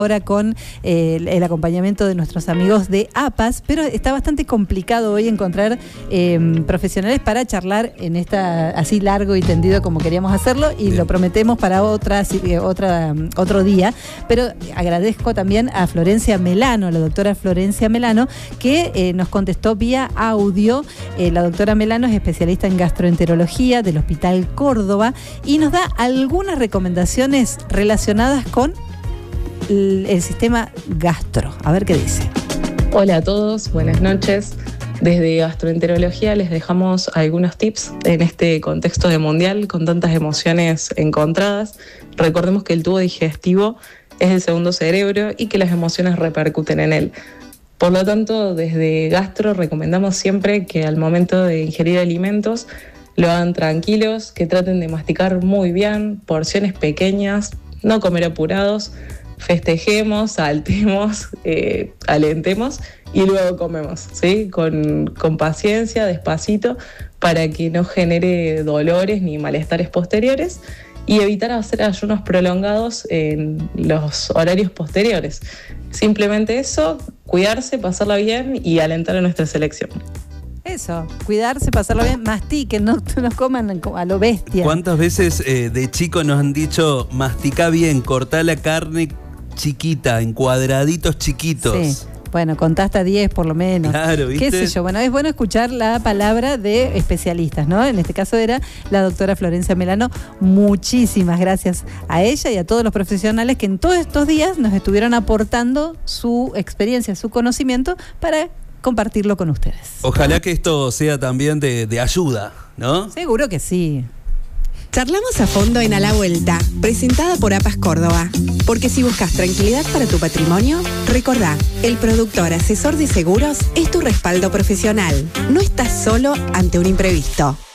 ahora con el acompañamiento de nuestros amigos de APAS, pero está bastante complicado hoy encontrar profesionales para charlar en esta así largo y tendido como queríamos hacerlo, y lo prometemos para otro día. Pero agradezco también a Florencia Melano, la doctora Florencia Melano, que nos contestó vía audio. La doctora Melano es especialista en gastroenterología del Hospital Córdoba y nos da algunas recomendaciones relacionadas con el sistema gastro. A ver qué dice. Hola a todos, buenas noches. Desde Gastroenterología les dejamos algunos tips en este contexto de mundial con tantas emociones encontradas. Recordemos que el tubo digestivo es el segundo cerebro y que las emociones repercuten en él. Por lo tanto, desde Gastro recomendamos siempre que al momento de ingerir alimentos lo hagan tranquilos, que traten de masticar muy bien, porciones pequeñas, no comer apurados. Festejemos, saltemos, alentemos y luego comemos, ¿sí? Con paciencia, despacito, para que no genere dolores ni malestares posteriores y evitar hacer ayunos prolongados en los horarios posteriores. Simplemente eso, cuidarse, pasarla bien y alentar a nuestra selección. Eso, cuidarse, pasarlo bien, mastiquen, no nos coman a lo bestia. ¿Cuántas veces de chico nos han dicho mastica bien, cortá la carne chiquita, en cuadraditos chiquitos? Sí. Bueno, contá hasta 10 por lo menos. Claro, ¿viste? ¿Qué sé yo? Bueno, es bueno escuchar la palabra de especialistas, ¿no? En este caso era la doctora Florencia Melano. Muchísimas gracias a ella y a todos los profesionales que en todos estos días nos estuvieron aportando su experiencia, su conocimiento para compartirlo con ustedes. Ojalá que esto sea también de ayuda, ¿no? Seguro que sí. Charlamos a fondo en A la Vuelta, presentada por APAS Córdoba. Porque si buscas tranquilidad para tu patrimonio, recordá, el productor asesor de seguros es tu respaldo profesional. No estás solo ante un imprevisto.